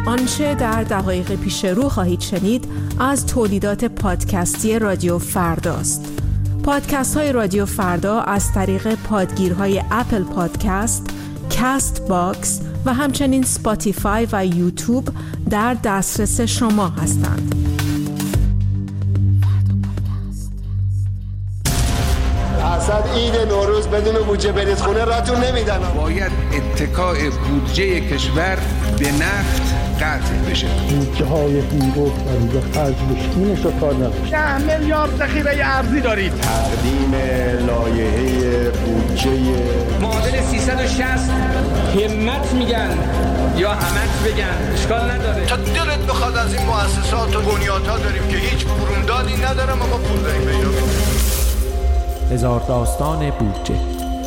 آنچه در دقایق پیش رو خواهید شنید از تولیدات پادکستی رادیو فرداست. پادکست های رادیو فردا از طریق پادگیرهای اپل پادکست، کست باکس و همچنین سپاتیفای و یوتیوب در دسترس شما هستند. اصلا عید نوروز بدون بودجه برید خونه راتون نمیدن. باید اتکاء بودجه کشور به نفت قطع بشه. بودجه های بیرون و خرج بشینش رو کار نباشه. 10 میلیارد ذخیره ارزی دارید. تقدیم لایحه بودجه معادل 360 همت میگن یا همت بگن اشکال نداره. تا دلت بخواد از این مؤسسات و بنیادها داریم که هیچ برومدادی ندارم اما پول داریم پیدا کنیم. هزار داستان بودجه.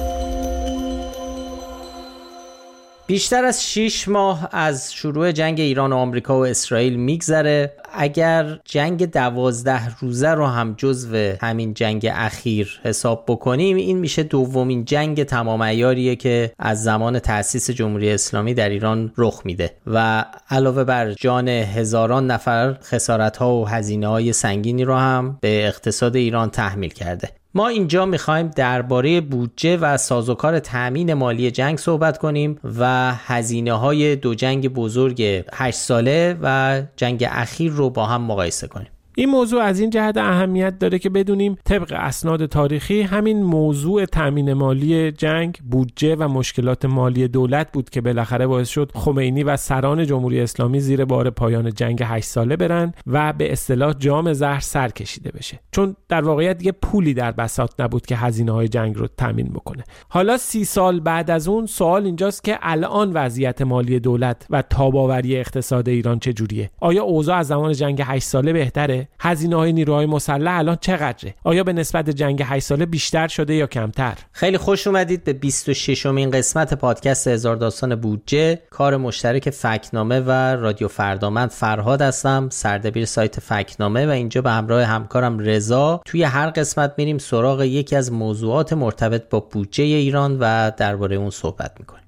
بیشتر از 6 ماه از شروع جنگ ایران و آمریکا و اسرائیل میگذره. اگر جنگ 12 روزه رو هم جزو همین جنگ اخیر حساب بکنیم، این میشه دومین جنگ تمام عیاریه که از زمان تأسیس جمهوری اسلامی در ایران رخ میده و علاوه بر جان هزاران نفر خسارت‌ها و هزینه‌های سنگینی رو هم به اقتصاد ایران تحمیل کرده. ما اینجا میخوایم درباره بودجه و سازوکار تأمین مالی جنگ صحبت کنیم و هزینه‌های دو جنگ بزرگ 8 ساله و جنگ اخیر رو با هم مقایسه کنیم. این موضوع از این جهت اهمیت داره که بدونیم طبق اسناد تاریخی همین موضوع تامین مالی جنگ، بودجه و مشکلات مالی دولت بود که بالاخره باعث شد خمینی و سران جمهوری اسلامی زیر بار پایان جنگ 8 ساله برن و به اصطلاح جام زهر سر کشیده بشه، چون در واقعیت یه پولی در بساط نبود که هزینه‌های جنگ رو تامین بکنه. حالا 30 سال بعد از اون سوال اینجاست که الان وضعیت مالی دولت و تاب‌آوری اقتصاد ایران چجوریه؟ آیا اوضاع از زمان جنگ 8 ساله بهتره؟ هزینه‌های نیروهای مسلح الان چقدره؟ آیا به نسبت جنگ 8 ساله بیشتر شده یا کمتر؟ خیلی خوش اومدید به 26مین قسمت پادکست هزار داستان بودجه، کار مشترک فکت‌نامه و رادیو فردا. من فرهاد هستم، سردبیر سایت فکت‌نامه و اینجا به همراه همکارم رضا توی هر قسمت میریم سراغ یکی از موضوعات مرتبط با بودجه ایران و درباره اون صحبت میکنیم.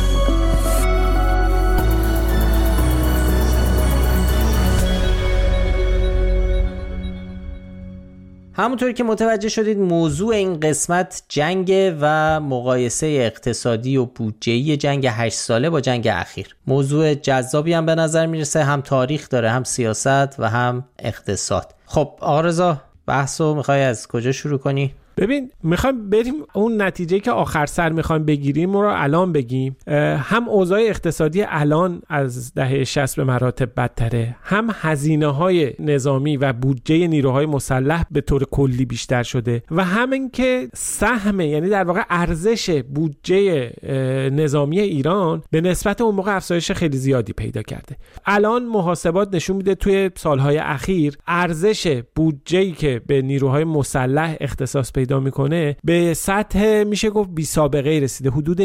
همونطوری که متوجه شدید موضوع این قسمت جنگ و مقایسه اقتصادی و بودجه‌ای جنگ 8 ساله با جنگ اخیر. موضوع جذابی هم به نظر میرسه، هم تاریخ داره، هم سیاست و هم اقتصاد. خب آقا رضا، بحثو میخوای از کجا شروع کنی؟ ببین، میخوایم بریم اون نتیجه که آخر سر میخوایم بگیریم رو الان بگیم. هم اوضاع اقتصادی الان از دهه 60 به مراتب بدتره، هم هزینه‌های نظامی و بودجه نیروهای مسلح به طور کلی بیشتر شده و همین که سهم، یعنی در واقع ارزش بودجه نظامی ایران به نسبت اون موقع افزایش خیلی زیادی پیدا کرده. الان محاسبات نشون میده توی سالهای اخیر ارزش بودجه‌ای که به نیروهای مسلح اختصاص پیدا میکنه به سطح میشه گفت بی سابقه رسیده. حدود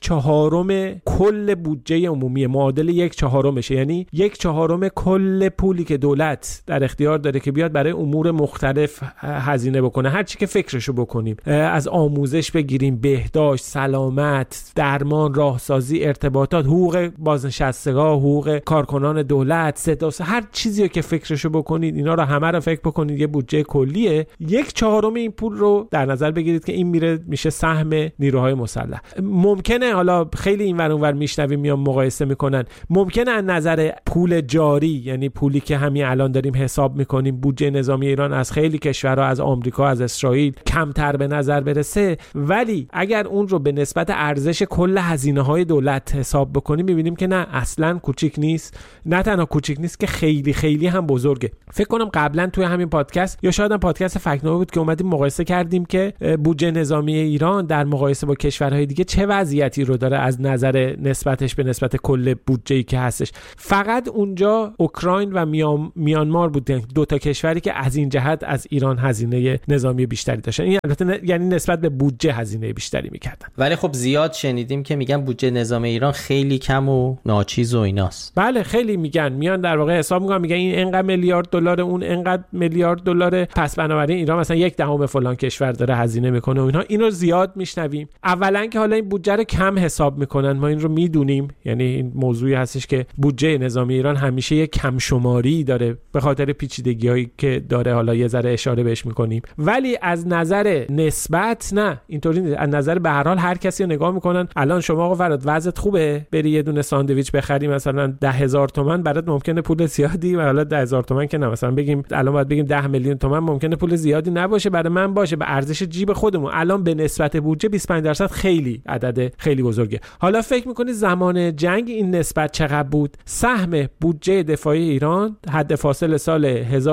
1/4 کل بودجه عمومی، معادل 1/4 یعنی 1/4 کل پولی که دولت در اختیار داره که بیاد برای امور مختلف هزینه بکنه. هر چی که فکرشو بکنیم، از آموزش بگیریم، بهداشت، سلامت، درمان، راهسازی، ارتباطات، حقوق بازنشستگان، حقوق کارکنان دولت، صدا، هر چیزی که فکرشو بکنید، اینا رو همه رو فکر بکنید یه بودجه کلیه. 1/4 این پول رو در نظر بگیرید که این میشه سهم نیروهای مسلح. ممکنه حالا خیلی این ور اون ور میشنویم میان مقایسه میکنن، ممکنه از نظر پول جاری، یعنی پولی که همین الان داریم حساب میکنیم، بودجه نظامی ایران از خیلی کشورها، از آمریکا، از اسرائیل کمتر به نظر برسه، ولی اگر اون رو به نسبت ارزش کل هزینه‌های دولت حساب بکنیم میبینیم که نه، اصلا کوچیک نیست. نه تنها کوچیک نیست که خیلی خیلی هم بزرگه. فکر کنم قبلا توی همین پادکست یا شاید هم پادکست فکت‌نامه بود که اومدیم مقایسه کردیم که بودجه نظامی ایران در مقایسه با کشورهای دیگه چه وضعیتی رو داره از نظر نسبتش به نسبت کل بودجه‌ای که هستش. فقط اونجا اوکراین و میانمار بودن، دو تا کشوری که از این جهت از ایران هزینه نظامی بیشتری داشتن. این البته یعنی نسبت به بودجه هزینه بیشتری می‌کردن. ولی خب زیاد شنیدیم که میگن بودجه نظامی ایران خیلی کم و ناچیز و ایناست. بله خیلی میگن در واقع حساب می‌کنن، میگن این انقدر میلیارد دلار، اون انقدر میلیارد دلار، پس بنابراین ایران مثلا 1/10 فلان کشور داره هزینه میکنه و اینو زیاد میشنویم. اولا که حالا این بودجه رو کم حساب میکنن، ما این رو میدونیم، یعنی این موضوعی هستش که بودجه نظامی ایران همیشه یک کم شماری داره به خاطر پیچیدگی‌هایی که داره، حالا یه ذره اشاره بهش میکنیم. ولی از نظر نسبت نه، اینطوری نیست. از نظر به هر حال هر کسی رو نگاه میکنن، الان شما آقا فراد وضعت خوبه، بری یه دونه ساندویچ بخری مثلا 10,000 تومان، برات ممکنه پول زیادی، حالا 10,000 تومان که نه، مثلا بگیم الان باید بگیم 10 میلیون تومان، ممکنه پول زیادی نباشه، برای من باشه به ارزش جیب خودمون. الان به نسبت بودجه 25% خیلی عدد خیلی بزرگه. حالا فکر میکنی زمان جنگ این نسبت چقدر بود؟ سهم بودجه دفاعی ایران حد فاصل سال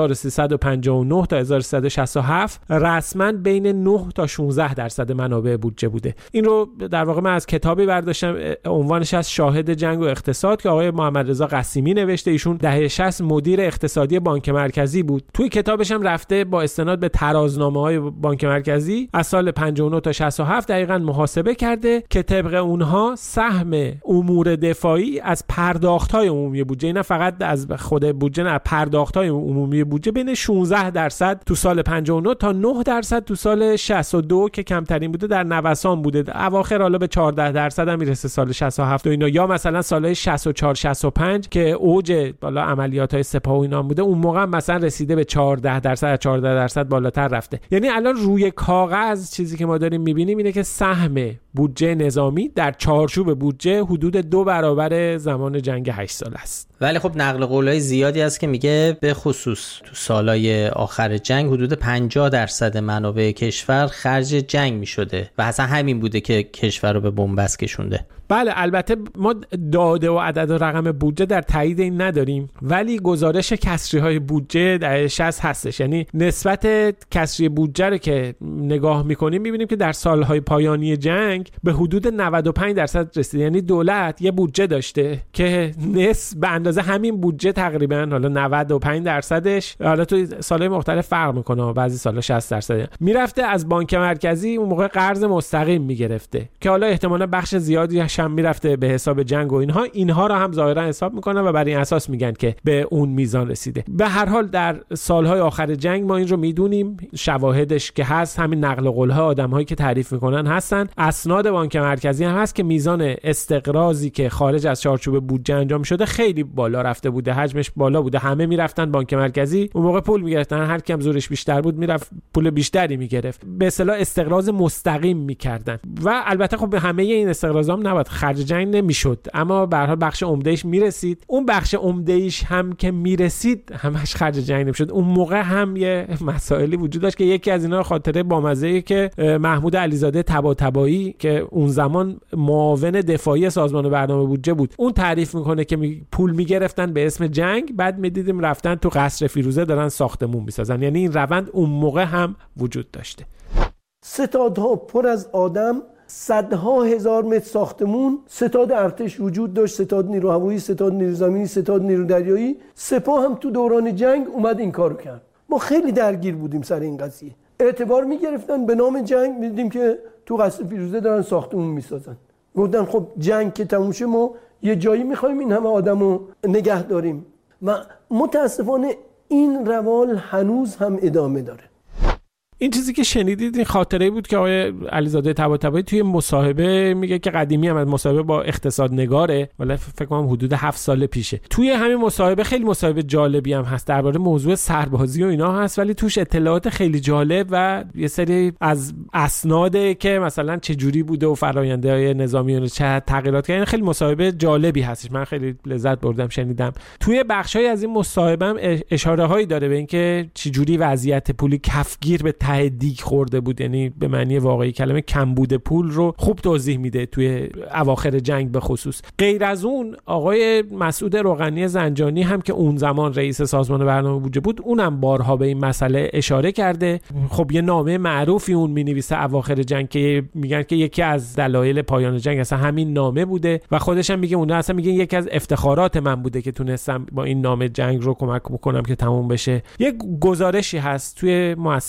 1359 تا 1367 رسما بین 9 تا 16% منابع بودجه بوده. این رو در واقع من از کتابی برداشتم، عنوانش از شاهد جنگ و اقتصاد که آقای محمد رضا قسیمی نوشته. ایشون دهه 60 مدیر اقتصادی بانک مرکزی بود. توی کتابش هم رفته با استناد به ترازنامه‌های بانک مرکزی از سال 59 تا 67 دقیقاً محاسبه کرده که طبق اونها سهم امور دفاعی از پرداخت‌های عمومی بودجه، نه فقط از خود بودجه، نه پرداخت‌های عمومی بودجه، بین 16% تو سال 59 تا 9% تو سال 62 که کمترین بوده در نوسان بوده. اواخر حالا به 14% هم میرسه سال 67 و اینا، یا مثلا سال‌های 64 65 که اوج بالا عملیات‌های سپاه و اینا بوده، اون موقع مثلا رسیده به 14%، 14% بالاتر رفته. یعنی الان روی کاغذ چیزی که ما داریم می‌بینیم اینه که سهم بودجه نظامی در چارچوب بودجه حدود 2 برابر زمان جنگ 8 سال است. ولی خب نقل قولای زیادی هست که میگه به خصوص تو سالهای آخر جنگ حدود 50% منابع کشور خرج جنگ میشده و اصلا همین بوده که کشور رو به بنبست کشونده. بله، البته ما داده و عدد و رقم بودجه در تایید این نداریم، ولی گزارش کسری‌های بودجه در 60 هستش. یعنی نسبت کسری بودجه رو که نگاه می‌کنیم می‌بینیم که در سال‌های پایانی جنگ به حدود 95% رسیده. یعنی دولت یه بودجه داشته که نصف به اندازه همین بودجه تقریباً، حالا 95%ش، حالا تو سال‌های مختلف فرق می‌کنه، بعضی سال‌ها 60% میرفته از بانک مرکزی، اون موقع قرض مستقیم می‌گرفته که حالا احتمالاً بخش زیادی هم میرفته به حساب جنگ و اینها رو هم ظاهرا حساب میکنن و بر این اساس میگن که به اون میزان رسیده. به هر حال در سالهای آخر جنگ ما این رو میدونیم، شواهدش که هست، همین نقل قول‌ها آدم‌هایی که تعریف میکنن هستن، اسناد بانک مرکزی هم هست که میزان استقراضی که خارج از چارچوب بودجه انجام شده خیلی بالا رفته بوده، حجمش بالا بوده، همه میرفتن بانک مرکزی، اون موقع پول میگرفتن، هر کیم زورش بیشتر بود میرفت پول بیشتری میگرفت، به اصطلاح استقراض مستقیم میکردن. و البته خب همه این استقراضا هم نباید خرج جنگ نمیشد، اما به هر حال بخش عمدهش میرسید. اون بخش عمدهش هم که میرسید همش خرج جنگ نمیشد. اون موقع هم یه مسائلی وجود داشت که یکی از اینا خاطره بامزه‌ای که محمود علیزاده طباطبایی که اون زمان معاون دفاعی سازمان برنامه بودجه بود، اون تعریف میکنه که پول میگرفتن به اسم جنگ، بعد میدیدیم رفتن تو قصر فیروزه دارن ساختمون میسازن. یعنی این روند اون موقع هم وجود داشته. ستادها پر از آدم، صدها هزار متر ساختمون، ستاد ارتش وجود داشت، ستاد نیرو هوایی، ستاد نیرو زمینی، ستاد نیرو دریایی. سپاه هم تو دوران جنگ اومد این کارو کرد. ما خیلی درگیر بودیم سر این قضیه. اعتبار میگرفتن به نام جنگ، میدیدیم که تو قصر فیروزه دارن ساختمون میسازن. گفتن خب جنگ که تموم شه ما یه جایی میخوایم این همه آدمو نگه داریم. و متاسفانه این روال هنوز هم ادامه داره. این چیزی که شنیدید این خاطره بود که آقای علیزاده طباطبایی توی مصاحبه میگه که قدیمی هم از مصاحبه با اقتصادنگاره، ولی فکر کنم حدود 7 سال پیشه. توی همین مصاحبه خیلی مصاحبه جالبی هم هست درباره موضوع سربازی و اینا هست، ولی توش اطلاعات خیلی جالب و یه سری از اسناده که مثلا چه جوری بوده و فرآیندهای نظامی و چه تغییرات کردن. خیلی مصاحبه جالبی هستش، من خیلی لذت بردم شنیدم. توی بخشای از این مصاحبه هم اشاره هایی داره به اینکه چه جوری وضعیت پولی کفگیر به ته دیگ خورده بود، یعنی به معنی واقعی کلمه کمبود پول رو خوب توضیح میده توی اواخر جنگ به خصوص. غیر از اون آقای مسعود روغنی زنجانی هم که اون زمان رئیس سازمان برنامه بودجه بود، اونم بارها به این مسئله اشاره کرده. خب یه نامه معروفی اون مینویسه اواخر جنگ که میگن که یکی از دلایل پایان جنگ اصلا همین نامه بوده و خودش هم میگه، اونها اصلا میگه یکی از افتخارات من بوده که تونستم با این نامه جنگ رو کمک بکنم که تموم بشه. یه گزارشی هست توی مؤسسه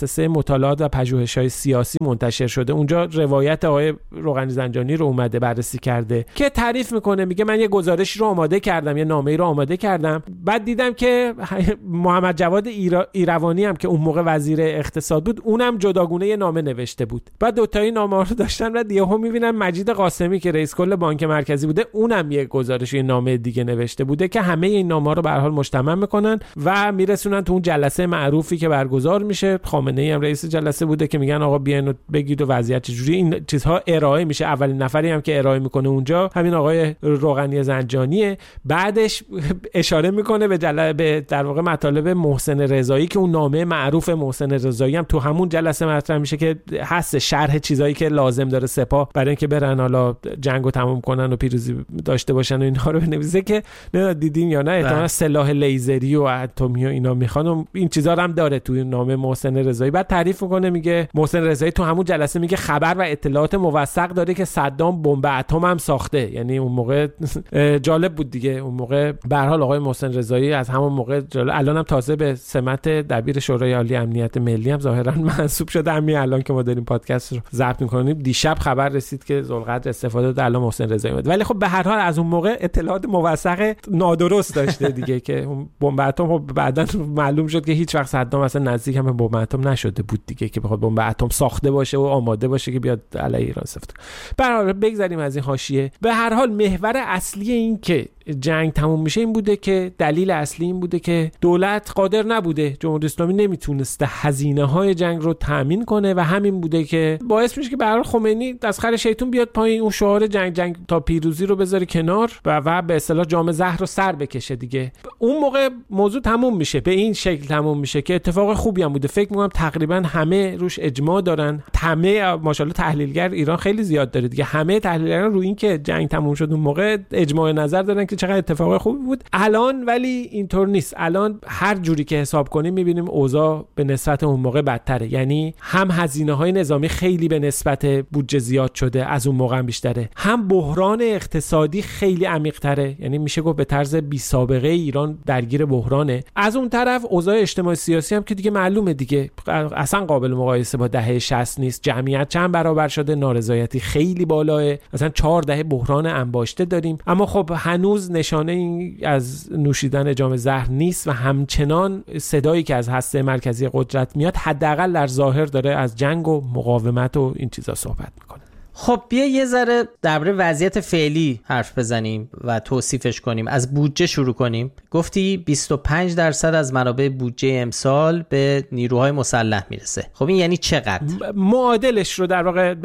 مطالعات و پژوهش‌های سیاسی منتشر شده. اونجا روایت آقای روغنی زنجانی رو اومده بررسی کرده که تعریف میکنه، میگه من یه گزارشی رو آماده کردم، یه نامه‌ای رو آماده کردم، بعد دیدم که محمد جواد ایروانی هم که اون موقع وزیر اقتصاد بود، اونم جداگونه یه نامه نوشته بود. بعد دو تایی نامه‌ها رو داشتن، بعد یهو میبینم مجید قاسمی که رئیس کل بانک مرکزی بوده، اونم یه گزارش، یه نامه دیگه نوشته بوده که همه این نامه‌ها رو به هر حال مجتمع میکنن و میرسونن تو اون جلسه معروفی که برگزار میشه. خامنه‌ای هم رئیس جلسه بوده که میگن آقا بیاین و بگید و وضعیت چجوری. این چیزها ارائه میشه. اولین نفری هم که ارائه میکنه اونجا همین آقای روغنی زنجانیه. بعدش اشاره میکنه به در واقع مطالب محسن رضایی که اون نامه معروف محسن رضایی هم تو همون جلسه مطرح میشه که هست شرح چیزایی که لازم داره سپاه برای اینکه برن حالا جنگو تموم کنن و پیروزی داشته باشن و اینها رو بنویسه که نه دیدین یا نه احتمالاً سلاح لیزری و اتمی و اینا میخوان و این چیزا رو هم داره توی نامه محسن رضایی. بعد تعریف میکنه، میگه محسن رضایی تو همون جلسه میگه خبر و اطلاعات موثق داره که صدام بمب اتم هم ساخته. یعنی اون موقع جالب بود دیگه، اون موقع به هر حال آقای محسن رضایی از همون موقع الان هم تازه به سمت دبیر شورای عالی امنیت ملی هم ظاهرا منصوب شده. همین الان که ما داریم پادکست رو ضبط میکنیم دیشب خبر رسید که ذوالقدر استفاده داد، الان محسن رضایی اومد. ولی خب به هر حال از اون موقع اطلاعات موثق نادرست داشته دیگه که اون بمب اتم خب بعداً معلوم شد که هیچ وقت صدام اصلا نزدیک هم به بمب اتم نشده بود دیگه که بخواد بمب اتم ساخته باشه و آماده باشه که بیاد علیه ایران استفاده. به هر حال بگذریم از این حاشیه. به هر حال محور اصلی این که جنگ تموم میشه این بوده که دلیل اصلی این بوده که دولت قادر نبوده، جمهوری اسلامی نمیتونسته هزینه های جنگ رو تامین کنه و همین بوده که باعث میشه که به هر حال خمینی تسخر شیطون بیاد پایین، اون شعار جنگ تا پیروزی رو بذاره کنار و به اصطلاح جام زهر رو سر بکشه دیگه. اون موقع موضوع تموم میشه، به این شکل تموم میشه که اتفاق خوبی هم بوده. فکر میکنم تقریبا همه روش اجماع دارن، همه ماشاءالله تحلیلگر ایران خیلی زیاد داره دیگه، همه تحلیلگران رو این که جنگ تموم شد اون موقع اجماع نظر دارن که چقدر اتفاق خوبی بود. الان ولی اینطور نیست. الان هر جوری که حساب کنیم میبینیم اوضاع به نسبت اون موقع بدتره. یعنی هم هزینه‌های نظامی خیلی به نسبت بودجه زیاد شده، از اون موقع هم بیشتره، هم بحران اقتصادی خیلی عمیق‌تره، یعنی میشه گفت به طرز بی سابقه ایران درگیر بحرانه. از اون طرف اوضاع اجتماعی سیاسی هم که دیگه معلومه دیگه، اصلا قابل مقایسه با دهه 60 نیست. جمعیت چند برابر شده، نارضایتی خیلی بالاه، مثلا 4 دهه بحران انباشته داریم. اما خب هنوز نشانه این از نوشیدن جام زهر نیست و همچنان صدایی که از هسته مرکزی قدرت میاد حداقل در ظاهر داره از جنگ و مقاومت و این چیزا صحبت میکنه. خب بیا یه ذره درباره وضعیت فعلی حرف بزنیم و توصیفش کنیم. از بودجه شروع کنیم. گفتی 25% از منابع بودجه امسال به نیروهای مسلح میرسه. خب این یعنی چقدر؟ معادلش رو در واقع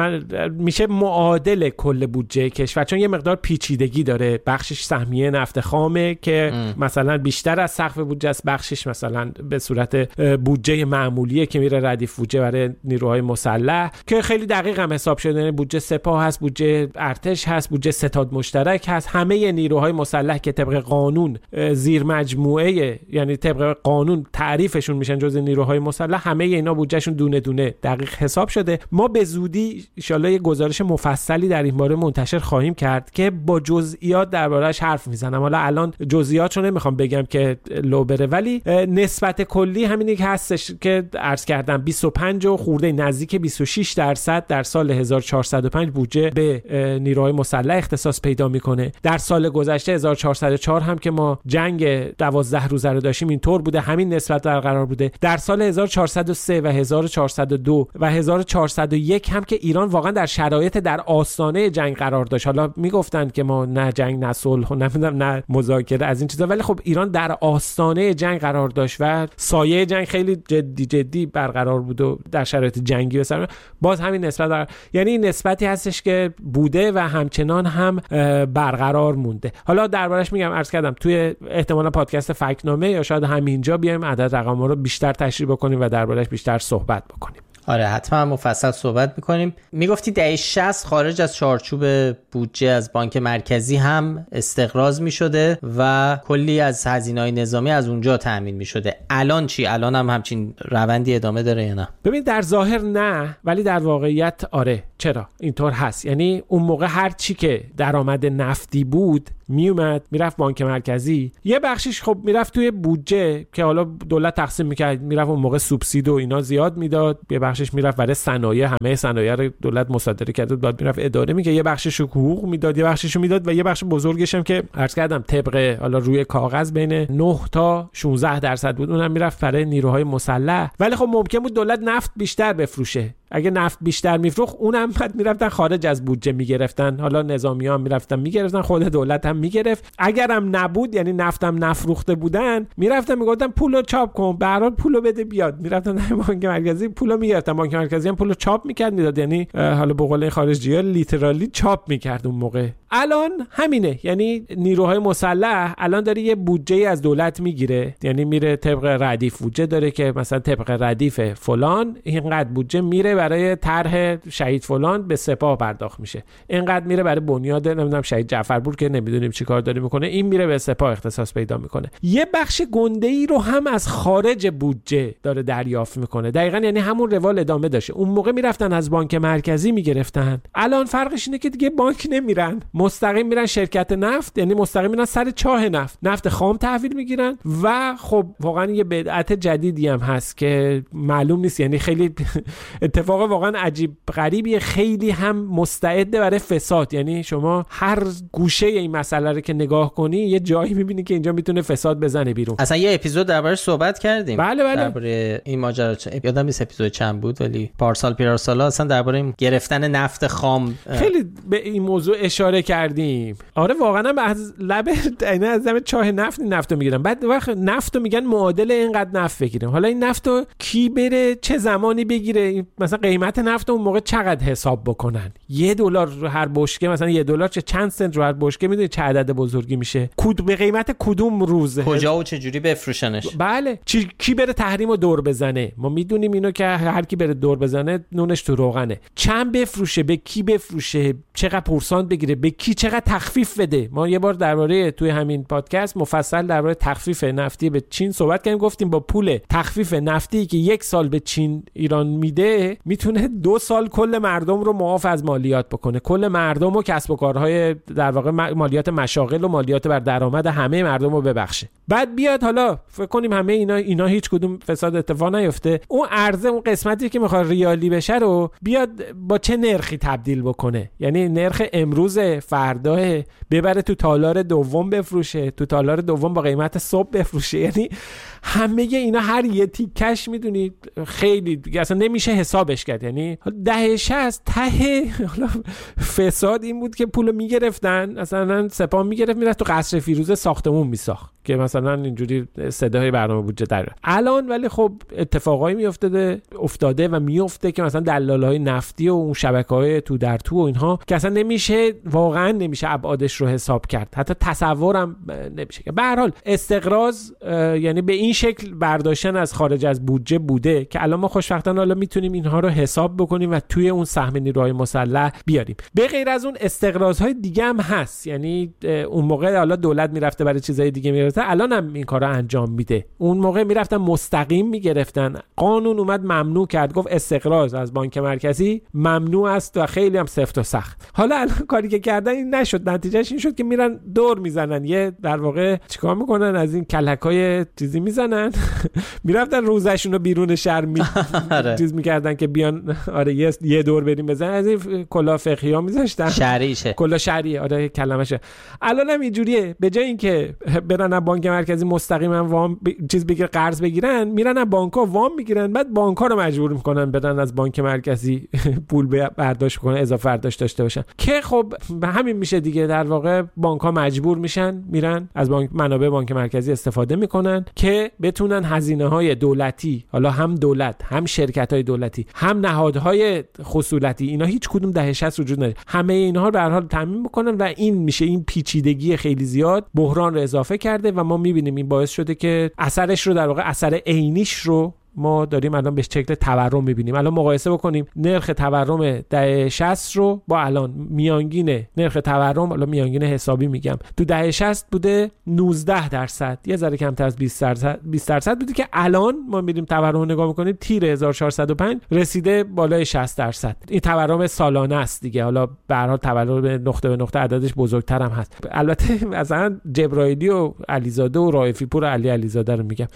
میشه معادل کل بودجه کشور، چون یه مقدار پیچیدگی داره. بخشش سهمیه نفت خامه که مثلا بیشتر از سقف بودجه است، بخشش مثلا به صورت بودجه معمولیه که میره ردیف بودجه برای نیروهای مسلح که خیلی دقیق هم حساب شده. بودجه سپاه هست، بودجه ارتش هست، بودجه ستاد مشترک هست. همه نیروهای مسلح که طبق قانون زیر مجموعه، یعنی طبق قانون تعریفشون میشن جزء نیروهای مسلح، همه اینا بودجهشون دونه دونه دقیق حساب شده. ما به زودی ان شاءالله یه گزارش مفصلی در این باره منتشر خواهیم کرد که با جزئیات درباره‌اش حرف میزنم. حالا الان جزئیاتشو نمیخوام بگم که لو بره، ولی نسبت کلی همینی که هستش که عرض کردم، 25 و خورده نزدیک 26% در سال 1405 بودجه به نیروهای مسلح اختصاص پیدا میکنه. در سال گذشته 1404 هم که ما جنگ 12 روزه رو داشتیم اینطور بوده، همین نسبت برقرار بوده. در سال 1403 و 1402 و 1401 هم که ایران واقعا در شرایط در آستانه جنگ قرار داشت. حالا میگفتن که ما نه جنگ نه صلح و نه مذاکره از این چیزا، ولی خب ایران در آستانه جنگ قرار داشت و سایه جنگ خیلی جدی برقرار بود و در شرایط جنگی بسر باز همین نسبت یعنی این نسبتی هستش که بوده و همچنان هم برقرار مونده. حالا دربارش میگم، عرض کردم توی احتمالا پادکست فکت‌نامه یا شاید همینجا بیایم عدد رقم‌ها رو بیشتر تشریح بکنیم و دربارش بیشتر صحبت بکنیم. آره حتما مفصل صحبت میکنیم. میگفتی دهه 60 خارج از چارچوب بودجه از بانک مرکزی هم استقراض میشده و کلی از هزینه‌های نظامی از اونجا تامین میشده. الان چی؟ الان هم همچین روندی ادامه داره یا نه؟ ببین در ظاهر نه، ولی در واقعیت آره. چرا اینطور هست؟ یعنی اون موقع هر چی که درآمد نفتی بود میومد میرفت بانک مرکزی، یه بخشش خب میرفت توی بودجه که حالا دولت تقسیم میکرد، میرفت اون موقع سوبسید و اینا زیاد میداد، یه بخشش میرفت برای صنایع، همه صنایع رو دولت مصادره کرده بعد میرفت اداره میکرد، یه بخشش رو حقوق میداد، یه بخشش رو میداد و یه بخش بزرگش هم که عرض کردم طبق حالا روی کاغذ بین 9 تا 16% بود، اونم میرفت برای نیروهای مسلح. ولی خب ممکن بود دولت نفت بیشتر بفروشه، اگه نفت بیشتر میفروخت اونم بعد میرفتن خارج از بودجه میگرفتن، حالا نظامی ها میرفتن میگرفتن، خود دولت هم میگرفت. اگرم نبود یعنی نفتم نفروخته بودن میرفتن میگفتن پولو چاپ کن، به هر حال پولو بده بیاد، میرفتن بانک مرکزی پولو میگرفتن، بانک مرکزی هم پولو چاپ میکرد میداد، یعنی حالا به قول خارجی‌ها لیترالی چاپ میکرد اون موقع. الان همینه، یعنی نیروهای مسلح الان داره یه بودجه از دولت میگیره، یعنی میره طبق ردیف بودجه داره که مثلا طبق ردیف فلان اینقدر بودجه میره برای طرح شهید فلان به سپاه پرداخت میشه، اینقدر میره برای بنیاد نمیدونم شهید جعفرپور که نمیدونیم چیکار داره میکنه، این میره به سپاه اختصاص پیدا میکنه. یه بخش گنده‌ای رو هم از خارج بودجه داره دریافت میکنه، دقیقاً یعنی همون روال ادامه داشته. اون موقع میرفتن از بانک مرکزی میگرفتن، الان فرقش اینه که دیگه بانک نمیرن، مستقیم میرن شرکت نفت، یعنی مستقیم میرن سر چاه نفت خام تحویل میگیرن. و خب واقعا یه بدعت جدیدی هم هست که معلوم نیست، یعنی خیلی اتفاق واقعا عجیب غریبیه، خیلی هم مستعده برای فساد، یعنی شما هر گوشه این مسئله رو که نگاه کنی یه جایی میبینی که اینجا میتونه فساد بزنه بیرون. اصلا یه اپیزود دربارش صحبت کردیم. بله. درباره این ماجرا یادم نیست اپیزود چند بود، ولی پارسالا اصلا درباره گرفتن نفت خام خیلی به این موضوع اشاره کردیم. آره واقعا هم از لب از چاه نفتو میگیرن، بعد وقت نفتو میگن معادل اینقدر نفت بگیریم. حالا این نفتو کی بره چه زمانی بگیره؟ مثلا قیمت نفت اون موقع چقدر حساب بکنن؟ $1 رو هر بشکه، مثلا $1 چه چند سنت رو هر بشکه، میدونی چه عدد بزرگی میشه؟ به قیمت کدوم روز کجا و چه جوری بفروشنش؟ بله کی بره تحریمو دور بزنه؟ ما میدونیم اینو که هر کی بره دور بزنه نونش تو روغنه. چند بفروشه، به کی بفروشه، چقدر پورسانت بگیره، به کی چقدر تخفیف بده. ما یه بار درباره توی همین پادکست مفصل درباره تخفیف نفتی به چین صحبت کردیم، گفتیم با پول تخفیف نفتی که 1 سال به چین ایران میده میتونه 2 سال کل مردم رو معاف از مالیات بکنه، کل مردم و کسب و کارهای در واقع مالیات مشاغل و مالیات بر درآمد همه مردم رو ببخشه. بعد بیاد حالا فکر کنیم همه اینا هیچ کدوم فساد اتفاق نیفته، اون عرضه اون قسمتی که میخواد ریالی بشه رو بیاد با چه نرخی تبدیل بکنه، یعنی نرخ امروز فردا ببره تو تالار دوم بفروشه، تو تالار دوم با قیمت صبح بفروشه. یعنی همه اینا هر یه تیکش میدونید خیلی دیگه اصلا نمیشه حسابش کرد. یعنی دهه 60 ته فساد این بود که پولو میگرفتن، مثلا سپاه میگرفت میرفت تو قصر فیروزه ساختمون میساخت که مثلا اینجوری صدای برنامه بودجه داره. الان ولی خب اتفاقایی افتاده و میفته که مثلا دلالای نفتی و اون شبکه‌های تو در تو و اینها که اصلا واقعا نمیشه ابعادش رو حساب کرد، حتی تصورم نمیشه. به هر حال استقراض یعنی به این شکل برداشتن از خارج از بودجه بوده که الان ما خوشبختانه حالا میتونیم اینها رو حساب بکنیم و توی اون سهم نیروهای مسلح بیاریم. به غیر از اون استقراض‌های دیگه هم هست، یعنی اون موقع حالا دولت میرفته برای چیزای دیگه میرفته، الان هم این کارا انجام میده. اون موقع میرفتن مستقیم میگرفتن، قانون اومد ممنوع کرد، گفت استقراض از بانک مرکزی ممنوع است و خیلی هم سفت و سخت. حالا الان کاری که کردن این نشد، نتیجهش این شد که میرن دور میزنن، یه در واقع چیکار میکنن، از این کلکای چیزی میزنن میرفتن روزشون رو بیرون شهر چیز میکردن که بیان آره یه دور بریم بزنن، از این کلاه فقهی ها میذاشتن شهریشه، کلاه شهری آره کلمشه. الان هم اینجوریه، به جای اینکه برن بانک مرکزی مستقیما وام بگیر قرض بگیرن، میرن از بانک‌ها وام میگیرن، بعد بانک‌ها رو مجبور میکنن برن از بانک مرکزی پول برداشت کنن، اضافه برداشت داشته باشن، که خب به همین میشه دیگه. در واقع بانک‌ها مجبور میشن میرن از منابع بانک مرکزی استفاده میکنن که بتونن هزینه‌های دولتی، حالا هم دولت هم شرکت‌های دولتی هم نهادهای خصولتی، اینا هیچ کدوم دهه 60 وجود نداره، همه اینها رو به هر حال تامین میکنن و این میشه این پیچیدگی خیلی زیاد بحران رو اضافه کرده و ما میبینیم این باعث شده که اثرش رو در واقع اثر عینیش رو ما داریم الان به شکل تورم می‌بینیم. الان مقایسه بکنیم نرخ تورم دهه 60 رو با الان. میانگین نرخ تورم، الان میانگین حسابی میگم، تو دهه 60 بوده 19%، یه ذره کمتر از 20% بوده که الان ما می‌ریم تورم رو نگاه می‌کنیم تیر 1405 رسیده بالای 60%. این تورم سالانه است دیگه. حالا به هر حال تورم نقطه به نقطه عددش بزرگتر هم هست. البته مثلا جبرائیلی و علیزاده و رائفی پور و علیزاده رو میگم،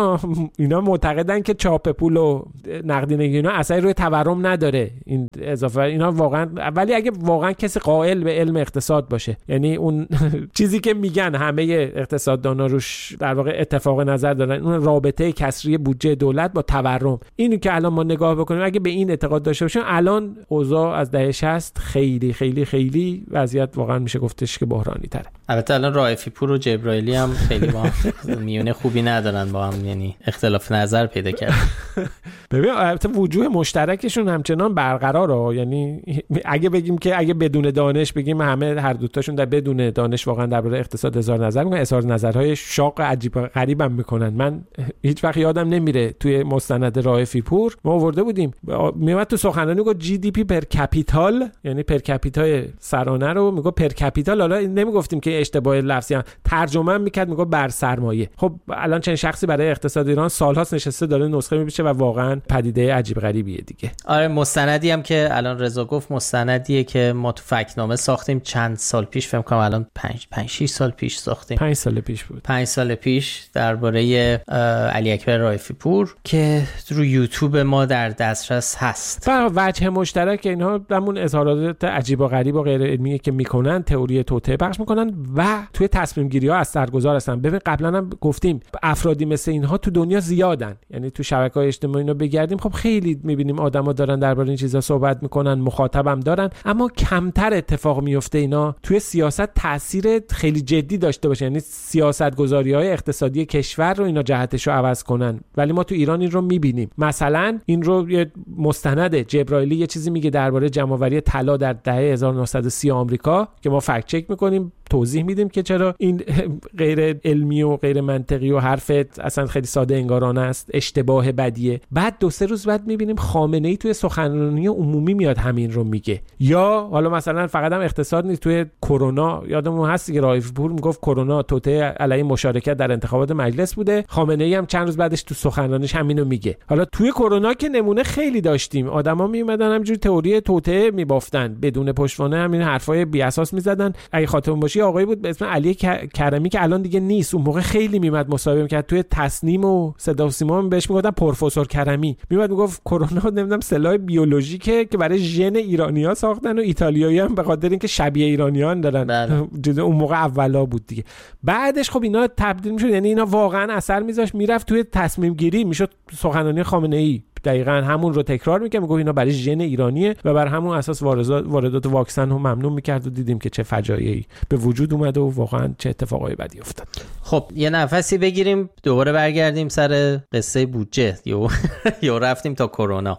اینا معتقدن که چاپ پول و نقدینگی اینا اثری روی تورم نداره، این اضافه اینا واقعا. ولی اگه واقعا کسی قائل به علم اقتصاد باشه، یعنی اون چیزی که میگن همه اقتصاددانا روش در واقع اتفاق نظر دارن، اون رابطه کسری بودجه دولت با تورم، اینو که الان ما نگاه بکنیم اگه به این اعتقاد داشته باشیم، الان اوضاع از دهه 60 خیلی خیلی خیلی وضعیت واقعا میشه گفتش که بحرانی تره. البته الان رائفی پور و جبرائیلی هم خیلی با میونه خوبی ندارن با هم، یعنی اختلاف نظر پیدا کردن. ببین البته وجوه مشترکشون همچنان برقراره، یعنی اگه بگیم که اگه بدون دانش بگیم همه هر دوتاشون در بدون دانش واقعا درباره اقتصاد اظهار نظر میکنن، اظهار نظرهای شاق عجیب غریبم میکنن. من هیچ وقت یادم نمیره توی مستند رائفی پور ما آورده بودیم، میومد تو سخنرانی گفت جی دی پی پر کپیتال، یعنی پر کپیتال سرانه رو میگه پر کپیتال. حالا نمیگفتیم که اشتباه لفظی، ترجمه میکرد میگه بر سرمایه. خب الان چند شخصی برای اقتصاد ایران سالهاست نشسته داره نسخه میپیچه و واقعا پدیده عجیب غریبیه دیگه. آره مستندی هم که الان رضا گفت مستندیه که ما تو فکت‌نامه ساختیم چند سال پیش، فکر کنم الان 5-6 سال پیش ساختیم. 5 سال پیش بود. 5 سال پیش درباره علی اکبر رائفی پور که رو یوتیوب ما در دسترس هست. و وجه مشترک اینها همون اظهارات عجیب و غریب و غیر علمی که میکنن، تئوری توطئه پخش میکنن و توی تصمیم گیری ها اثرگذار هستن. ببین قبلا هم گفتیم افرادی مثل اینها تو دنیا زیادن، یعنی تو شبکه‌های اجتماعی اینا بگردیم خب خیلی میبینیم آدما دارن درباره این چیزا صحبت میکنن، مخاطبم دارن، اما کمتر اتفاق میفته اینا توی سیاست تاثیر خیلی جدی داشته باشه، یعنی سیاستگذاری‌های اقتصادی کشور رو اینا جهتشو عوض کنن. ولی ما تو ایران این رو میبینیم. مثلا این رو یه مستند جبرائیلی یه چیزی میگه درباره جمع‌آوری طلا در دهه 1930 آمریکا که ما فکت چک میکنیم، توضیح میدیم که چرا این غیر علمی و غیر منطقی و حرفت اصلا خیلی ساده انگارانه است، اشتباه بدیه. بعد 2-3 روز بعد میبینیم خامنه‌ای توی سخنرانی عمومی میاد همین رو میگه. یا حالا مثلا فقط هم اقتصاد نیست، توی کرونا یادمون هست که رائفی پور میگفت کرونا توطئه علیه مشارکت در انتخابات مجلس بوده، خامنه‌ای هم چند روز بعدش تو سخنرانیش همینو میگه. حالا توی کرونا که نمونه خیلی داشتیم، آدما میومدن همینجوری تئوری توطئه میبافتن، بدون پشتوانه همین حرفای بی اساس میزدن. اگه خاطرتون باشه آقایی بود به اسم علی کرمی که الان دیگه نیست، اون موقع خیلی میمد مصاحبه میکرد توی تصنیم و صدا و سیما بهش میگفتن پروفسور کرمی، میمد میگفت کرونا نمیدونم سلاح بیولوژیکه که برای ژن ایرانی‌ها ساختن و ایتالیایی هم به خاطر اینکه شبیه ایرانیان دارن. اون موقع اولا بود دیگه. بعدش خب اینا تبدیل میشد، یعنی اینا واقعا اثر میذاشت، میرفت توی تصمیم گیری، میشد سخنرانی خامنه‌ای دقیقاً همون رو تکرار میکنه، میگه اینا برای ژن ایرانیه و بر همون اساس واردات واکسن رو ممنوع میکرد و دیدیم که چه فجایعی به وجود اومده و واقعاً چه اتفاقایی بدی افتاد. خب یه نفسی بگیریم دوباره برگردیم سر قصه بودجه یا رفتیم تا کرونا.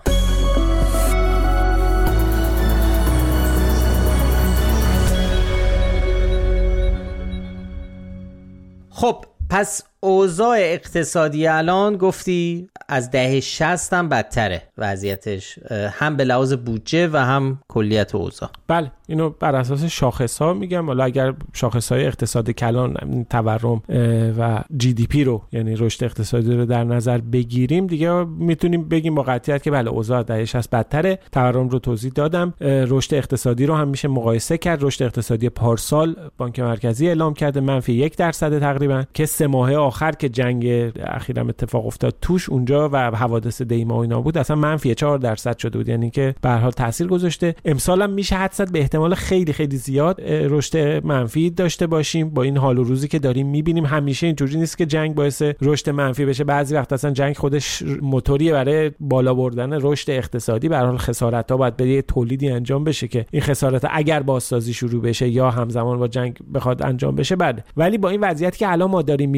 خب پس اوضاع اقتصادی الان گفتی از دهه 60 هم بدتره وضعیتش، هم به لحاظ بودجه و هم کلیت اوضاع. بله اینو بر اساس شاخص‌ها میگم. حالا اگر شاخص‌های اقتصاد کلان، تورم و جی دی پی رو، یعنی رشد اقتصادی رو در نظر بگیریم دیگه میتونیم بگیم با قطعیت که بله اوضاع دهه 60 بدتره. تورم رو توضیح دادم. رشد اقتصادی رو هم میشه مقایسه کرد. رشد اقتصادی پارسال بانک مرکزی اعلام کرده -1% تقریبا، که 3 ماه آخر که جنگ اخیراً اتفاق افتاد توش اونجا و حوادث دیما و اینا بود اصلا -4% شده بود، یعنی که به هر حال تاثیر گذاشته. امسال هم میشه حدس زد به احتمال خیلی خیلی زیاد رشد منفی داشته باشیم. با این حال و روزی که داریم میبینیم همیشه اینجوری نیست که جنگ باعث رشد منفی بشه، بعضی وقت اصلا جنگ خودش موتوریه برای بالا بردن رشد اقتصادی. به هر حال خسارت‌ها باید به تولیدی انجام بشه که این خسارت اگر بازسازی شروع بشه یا همزمان با جنگ بخواد انجام بشه بعد. ولی با این وضعیتی که الان ما داریم میبینیم شب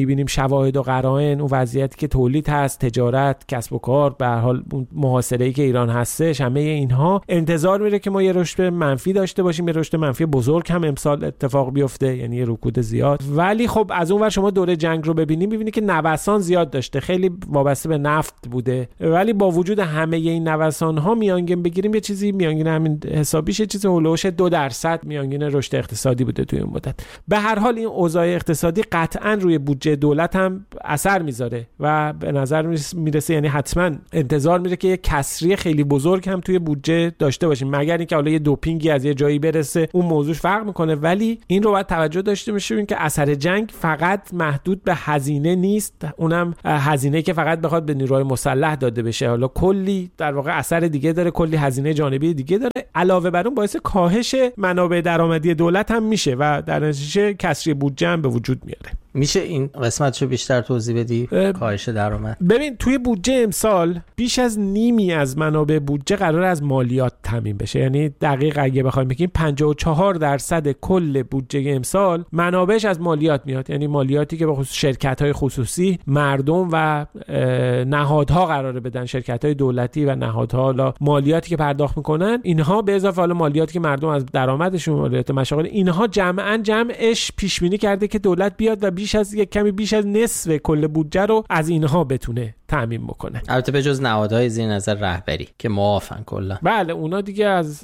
شواهد و قرائن، اون وضعیتی که تولید هست، تجارت، کسب و کار، به هر حال اون محاصره‌ای که ایران هستش، همه اینها انتظار میره که ما یه رشد منفی داشته باشیم، یه رشد منفی بزرگ هم امسال اتفاق بیفته، یعنی یه رکود زیاد. ولی خب از اون ور شما دوره جنگ رو ببینید میبینید که نوسان زیاد داشته، خیلی وابسته به نفت بوده. ولی با وجود همه این نوسان ها میانگین بگیریم یه چیزی میانگین همین حسابیشه، چیزی هولوش 2% میانگین رشد اقتصادی بوده توی این مدت. به هر حال این اوضاع اقتصادی قطعاً روی بودجه دولت هم اثر میذاره و به نظر میرسه، یعنی حتما انتظار میره که یه کسری خیلی بزرگ هم توی بودجه داشته باشیم، مگر اینکه حالا یه دوپینگی از یه جایی برسه، اون موضوع فرق میکنه. ولی این رو باید توجه داشته باشیم که اثر جنگ فقط محدود به هزینه نیست، اونم هزینه‌ای که فقط بخواد به نیروهای مسلح داده بشه، حالا کلی در واقع اثر دیگه داره، کلی هزینه جانبی دیگه داره. علاوه بر اون باعث کاهش منابع درآمدی دولت هم میشه و در نتیجه کسری بودجه هم به وجود میاره. میشه این قسمتشو بیشتر توضیح بدی؟ کاهش درآمد. ببین توی بودجه امسال بیش از نیمی از منابع بودجه قرار از مالیات تامین بشه، یعنی دقیق اگه بخوایم بگیم 54% کل بودجه امسال منابعش از مالیات میاد، یعنی مالیاتی که به خصوص شرکت‌های خصوصی، مردم و نهادها قراره بدن، شرکت‌های دولتی و نهادها، حالا مالیاتی که پرداخت میکنن اینها به اضافه حالا مالیاتی که مردم از درآمدشون، مالیات مشاغل، اینها جمعش پیش بینی کرده که دولت بیاد و کمی بیش از نصف کل بودجه رو از اینها بتونه تامین بکنه. البته به جز نهادهای زیر نظر رهبری که معافن کلا. بله اونا دیگه از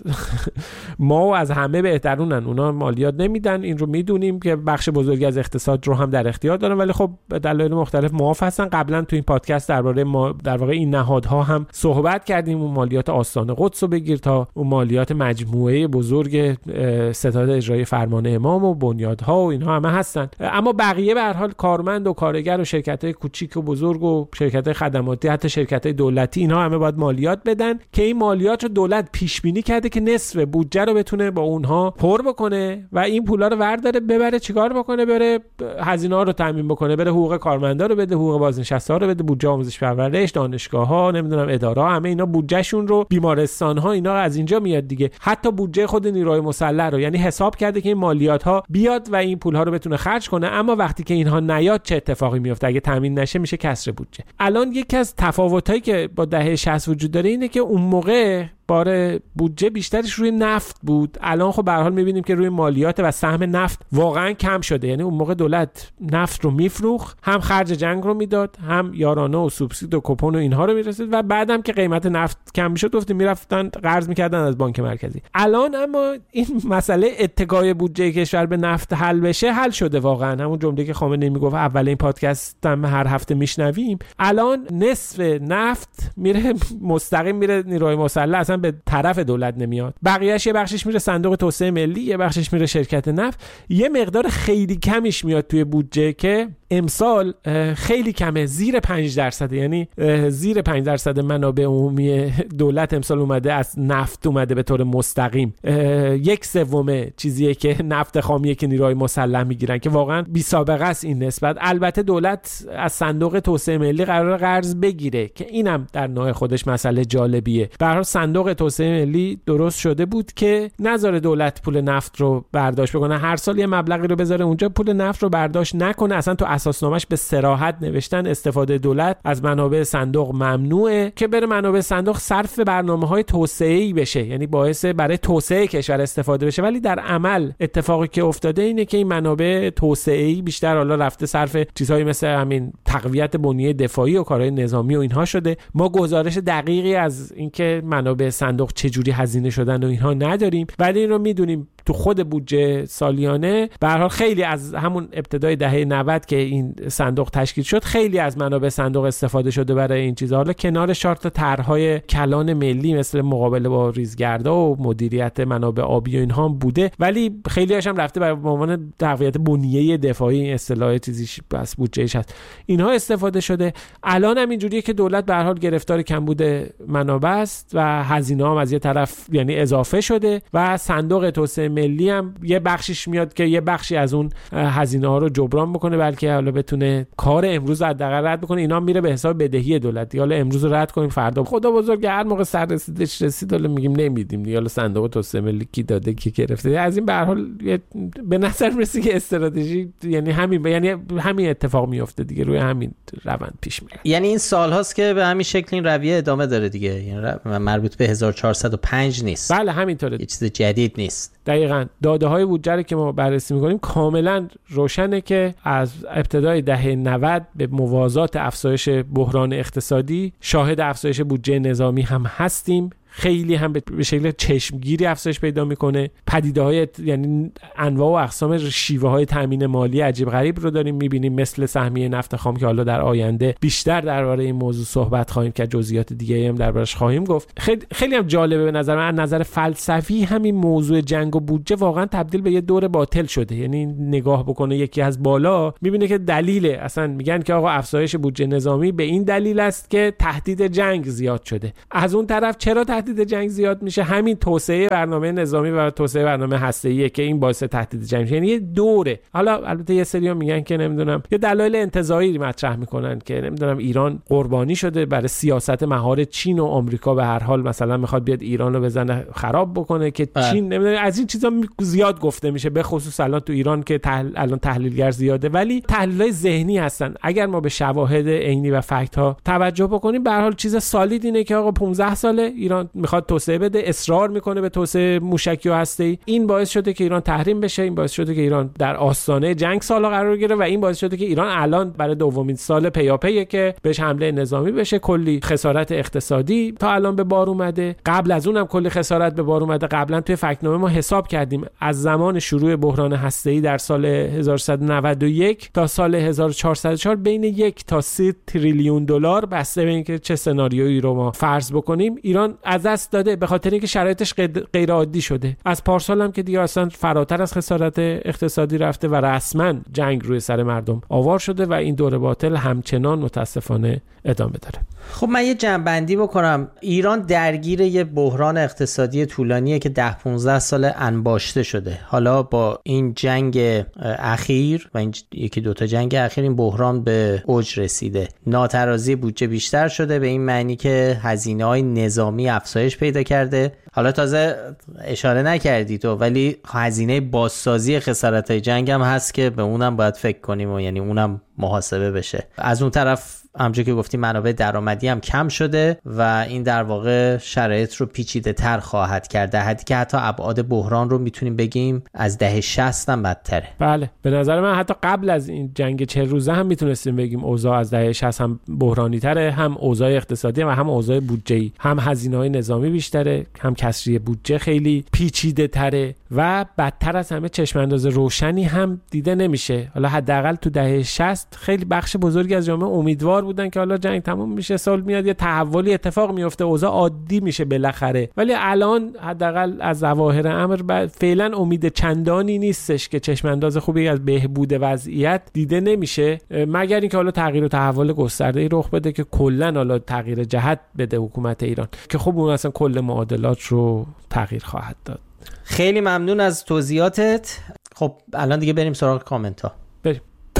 ما و از همه بهترونن، اونا مالیات نمیدن، این رو میدونیم که بخش بزرگی از اقتصاد رو هم در اختیار دارن، ولی خب به دلایل مختلف معاف هستن. قبلا تو این پادکست درباره در واقع این نهادها هم صحبت کردیم، اون مالیات آستان قدس رو بگیر تا اون مالیات مجموعه بزرگ ستاد اجرایی فرمان امام و بنیادها و اینها همه هستن. اما بقیه به هر حال کارمند و کارگر و شرکت‌های کوچیک و بزرگ و شرکت‌های خدماتی، حتی شرکت‌های دولتی، اینها همه باید مالیات بدن که این مالیات رو دولت پیش بینی کرده که نصف بودجه رو بتونه با اونها پر بکنه و این پولا رو ورداره ببره چیکار بکنه، بره هزینه‌ها رو تامین بکنه، بره حقوق کارمندا رو بده، حقوق بازنشسته‌ها رو بده، بودجه آموزش پرورش، دانشگاه‌ها، نمیدونم اداره‌ها، همه اینا بودجهشون رو، بیمارستان‌ها، اینا از اینجا میاد دیگه. حتی بودجه خود نیروهای مسلح رو، یعنی حساب کرده که این مالیات‌ها بیاد و این پول‌ها رو بتونه خرج کنه. اما وقتی که اینها نیاد چه اتفاقی میفته؟ اگه تامین نشه میشه کسر بودجه. الان یکی از تفاوتایی که با دهه 60 وجود داره اینه که اون موقع بار بودجه بیشترش روی نفت بود، الان خب به هر حال می‌بینیم که روی مالیات و سهم نفت واقعا کم شده. یعنی اون موقع دولت نفت رو میفروخت، هم خرج جنگ رو میداد، هم یارانه و سوبسید و کوپن و اینها رو میرسید و بعدم که قیمت نفت کم میشد گفتیم میرفتن قرض میکردن از بانک مرکزی. الان اما این مسئله اتکای بودجه کشور به نفت حل بشه، حل شده واقعا. همون جمله که خامنه‌ای میگفت اول این پادکست هم هر هفته میشنویم، الان نصف نفت میره مستقیم میره نیروهای مسلح، به طرف دولت نمیاد، بقیه‌اش یه بخشش میره صندوق توسعه ملی، یه بخشش میره شرکت نفت، یه مقدار خیلی کمیش میاد توی بودجه که امسال خیلی کمه، زیر 5%. یعنی زیر 5% منابع عمومی دولت امسال اومده از نفت، اومده به طور مستقیم. 1/3 چیزیه که نفت خامیه که نیروهای مسلح میگیرن که واقعا بی سابقه است این نسبت. البته دولت از صندوق توسعه ملی قرار قرض بگیره که اینم در نوع خودش مسئله جالبیه. به هر حال صندوق توسعه ملی درست شده بود که نذاره دولت پول نفت رو برداشت بکنه، هر سال یه مبلغی رو بذاره اونجا، پول نفت رو برداشت نکنه. اصلا تو اساسنامه‌اش به صراحت نوشتن استفاده دولت از منابع صندوق ممنوعه، که بره منابع صندوق صرف برنامه‌های توسعه‌ای بشه، یعنی باعث برای توسعه کشور استفاده بشه. ولی در عمل اتفاقی که افتاده اینه که این منابع توسعه‌ای بیشتر حالا رفته صرف چیزهایی مثل همین تقویت بنیه دفاعی و کارهای نظامی و اینها شده. ما گزارش دقیقی از اینکه منابع صندوق چجوری هزینه شدن و اینها نداریم، ولی این رو میدونیم تو خود بودجه سالیانه به هر حال خیلی از همون ابتدای دهه 90 که این صندوق تشکیل شد، خیلی از منابع صندوق استفاده شده برای این چیزا. حالا کنار تا طرح‌های کلان ملی مثل مقابله با ریزگردها و مدیریت منابع آبی و اینها هم بوده، ولی خیلی هاش هم رفته به عنوان تقویت بنیه دفاعی، اصطلاح چیزیش بس بودجهش هست، اینها استفاده شده. الان هم اینجوریه که دولت به هر حال گرفتار کمبود منابع است و هزینه‌ها از یه طرف یعنی اضافه شده و صندوق توسعه ملی هم یه بخشیش میاد که یه بخشی از اون هزینه ها رو جبران بکنه، بلکه حالا بتونه کار امروز رو حداقل رد بکنه. اینا میره به حساب بدهی دولت. حالا امروز رو رد کنیم، فردا خدا بزرگ هر موقع سر رسیدش رسید حالا میگیم نمیدیم. حالا صندوق توسعه ملی کی داده کی گرفته. از این به هر حال به نظر میرسه که استراتژی یعنی همین اتفاق میفته دیگه، روی همین روند پیش میره. یعنی این سال‌هاست که به همین شکل این رویه ادامه داره دیگه، یعنی مربوط به 1405 نیست. بله همینطوره، یه چیز جدید نیست. دقیقاً داده‌های بودجه که ما بررسی می‌کنیم کاملاً روشنه که از ابتدای دهه 90 به موازات افزایش بحران اقتصادی شاهد افزایش بودجه نظامی هم هستیم. خیلی هم به شکل چشمگیری افزایش پیدا میکنه. پدیده‌های یعنی انواع و اقسام شیوه‌های تامین مالی عجیب غریب رو داریم می‌بینیم، مثل سهمیه نفت خام که حالا در آینده بیشتر درباره این موضوع صحبت خواهیم که جزئیات دیگه‌ای هم دربارش خواهیم گفت. خیلی هم جالبه به نظر من، از نظر فلسفی همین موضوع جنگ و بودجه واقعا تبدیل به یه دور باطل شده. یعنی نگاه بکنه یکی از بالا می‌بینه که دلیل اصلا میگن که آقا افزایش بودجه نظامی به این دلیل است که تهدید جنگ زیاد شده. از اون طرف چرا تهدید جنگ زیاد میشه؟ همین توسعه برنامه نظامی و توسعه برنامه هسته‌ایه که این باعث تهدید جنگ میشه. یعنی یه دوره. حالا البته یه سری‌ها میگن که نمیدونم یه دلایل انتزاعی مطرح میکنن که نمیدونم ایران قربانی شده برای سیاست مهار چین و آمریکا، به هر حال مثلا میخواد بیاد ایران رو بزنه خراب بکنه که چین نمیدونم. از این چیزا زیاد گفته میشه، به خصوص الان تو ایران که الان تحلیلگر زیاده، ولی تحلیلای ذهنی هستن. اگر ما به شواهد عینی و فکت ها توجه بکنیم، به هر حال چیز سالید اینه که آقا 15 ساله ایران میخواد توسعه بده، اصرار میکنه به توسعه موشکی و هسته‌ای. این باعث شده که ایران تحریم بشه، این باعث شده که ایران در آستانه جنگ سالا قرار گیره و این باعث شده که ایران الان برای دومین سال پیاپیه که بهش حمله نظامی بشه. کلی خسارت اقتصادی تا الان به بار اومده، قبل از اونم کلی خسارت به بار اومده. قبلا توی فکت‌نامه ما حساب کردیم از زمان شروع بحران هسته‌ای در سال 1391 تا سال 1404 بین 1 تا 3 تریلیون دلار، بسته به اینکه چه سناریویی رو ما فرض بکنیم، ایران از دست داده به خاطر اینکه شرایطش غیر عادی شده. از پارسال هم که دیگه اصلا فراتر از خسارت اقتصادی رفته و رسما جنگ روی سر مردم آوار شده و این دور باطل همچنان متاسفانه ادامه داره. خب من یه جنبندی بکنم. ایران درگیر یه بحران اقتصادی طولانیه که 10-15 سال انباشته شده. حالا با این جنگ اخیر و این یکی دوتا جنگ اخیر این بحران به اوج رسیده. ناترازی بودجه بیشتر شده به این معنی که هزینه‌های نظامی افزایش پیدا کرده. حالا تازه اشاره نکردی تو، ولی هزینه بازسازی خسارت‌های جنگ هم هست که به اونم باید فکر کنیم و یعنی اونم محاسبه بشه. از اون طرف همونجوری که گفتیم منابع درآمدی هم کم شده و این در واقع شرایط رو پیچیده تر خواهد کرد، در حدی که حتی ابعاد بحران رو میتونیم بگیم از دهه 60 هم بدتره. بله به نظر من حتی قبل از این جنگ 40 روزه هم میتونستیم بگیم اوضاع از دهه 60 هم بحرانی تره، هم اوضاع اقتصادی و هم اوضاع بودجه‌ای، هم هزینه‌های نظامی بیشتره، هم کسری بودجه خیلی پیچیده تره و بدتر از همه چشم انداز روشنی هم دیده نمیشه. حالا حداقل تو دهه 60 خیلی بخش بزرگی از جامعه امیدوار بودن که حالا جنگ تموم میشه، سال میاد، یه تحولی اتفاق میفته، اوضاع عادی میشه بالاخره. ولی الان حداقل از ظواهر امر فعلا امید چندانی نیستش که چشم انداز خوبی از بهبود وضعیت دیده نمیشه، مگر اینکه حالا تغییر و تحول گسترده‌ای رخ بده که کلا حالا تغییر جهت بده حکومت ایران، که خب اون اصلا کل معادلات رو تغییر خواهد داد. خیلی ممنون از توضیحاتت. خب الان دیگه بریم سراغ کامنت ها. بریم.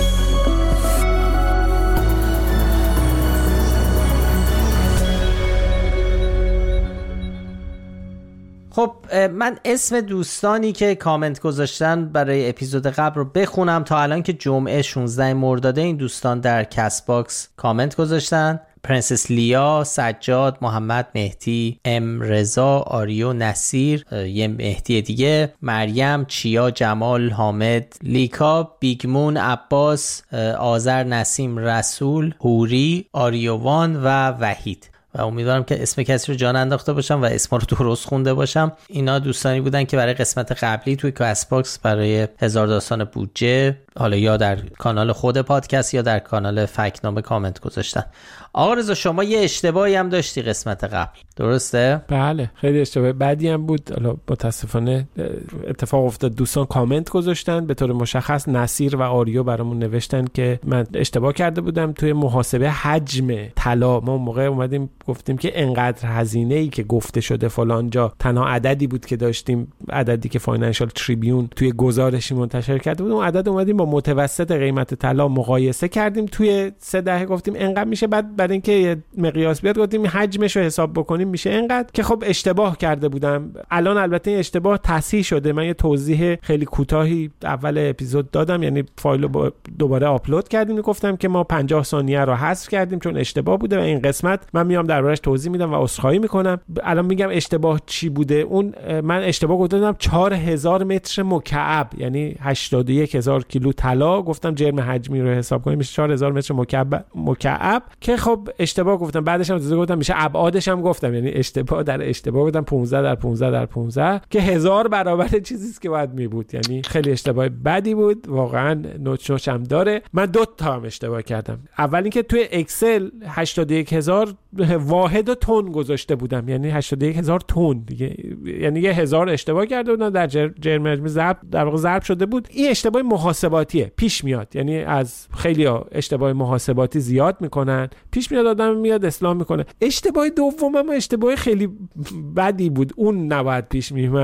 خب من اسم دوستانی که کامنت گذاشتن برای اپیزود قبل رو بخونم. تا الان که جمعه 16 مرداد این دوستان در کست باکس کامنت گذاشتن: پرنسس لیا، سجاد، محمد مهدی، ام رضا، آریو، نصیر، یه مهدی دیگه، مریم، چیا، جمال، حامد، لیکا، بیگمون، عباس، آذر، نسیم، رسول، هوری، آریووان و وحید. و امیدوارم که اسم کسی رو جان انداخته باشم و اسم رو درست خونده باشم. اینا دوستانی بودن که برای قسمت قبلی توی کست باکس برای هزار داستان بودجه حالا یا در کانال خود پادکست یا در کانال فکت‌نامه کامنت گذاشتن. آقا رضا شما یه اشتباهی هم داشتی قسمت قبل، درسته؟ بله خیلی اشتباه بعدی هم بود. حالا متاسفانه اتفاق افتاد دوستان کامنت گذاشتن، به طور مشخص نصیر و آریو برامون نوشتن که من اشتباه کرده بودم توی محاسبه حجم طلا. ما اون موقع اومدیم گفتیم که انقدر هزینه‌ای که گفته شده فلان جا تنها عددی بود که داشتیم، عددی که فاینانشال تریبیون توی گزارشی منتشر کرده بود، اون عدد اومدیم با متوسط قیمت طلا مقایسه کردیم، توی 3 دهه گفتیم انقدر میشه، بعد برای اینکه یه مقیاس بیاد گفتیم حجمش رو حساب بکنیم میشه انقدر، که خب اشتباه کرده بودم. الان البته این اشتباه تصحیح شده، من یه توضیح خیلی کوتاهی اول اپیزود دادم، یعنی فایل رو دوباره آپلود کردیم، گفتم که ما 50 ثانیه رو حذف کردیم چون اشتباه بوده و این قسمت من میام دربارش توضیح میدم و عذرخواهی میکنم. الان میگم اشتباه چی بوده. اون من اشتباه گفتم 4000 متر مکعب، یعنی 81000 کیلو طلا، گفتم جرم حجمی رو حساب کنیم میشه 4000 متر مکعب که خب اشتباه گفتم. بعدش هم گفتم میشه ابعادش هم گفتم، یعنی اشتباه در اشتباه گفتم 15 در 15 در 15 که 1000 برابر چیزی است که باید می بود. یعنی خیلی اشتباه بدی بود واقعا، نوچ هم داره. من 2 تا هم اشتباه کردم. اول اینکه توی اکسل 81000 واحد تن گذاشته بودم، یعنی 81000 تن دیگه، یعنی 1000 اشتباه کرده بودم، در جرم حجمی در واقع ضرب شده بود. این اشتباه محاسباتیه، پیش میاد، یعنی از خیلی‌ها اشتباه محاسباتی زیاد میکنن، پیش میاد آدم میاد اصلاح میکنه. اشتباه دوم هم اشتباه خیلی بدی بود، اون نباید پیش میاد.